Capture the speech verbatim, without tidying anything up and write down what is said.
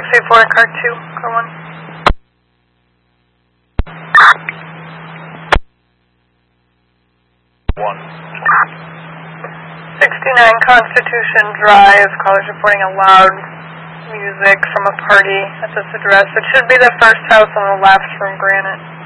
three four, car two, car one. One. sixty-nine Constitution Drive, callers reporting a loud music from a party at this address. It should be the first house on the left from Granite.